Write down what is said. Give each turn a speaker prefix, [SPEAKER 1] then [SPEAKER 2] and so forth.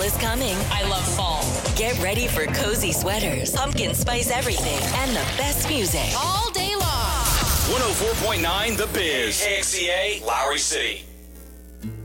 [SPEAKER 1] is coming.
[SPEAKER 2] I love fall.
[SPEAKER 1] Get ready for cozy sweaters, pumpkin spice everything, and the best music.
[SPEAKER 2] All day long.
[SPEAKER 3] 104.9 The Biz. KXCA, Lowry City.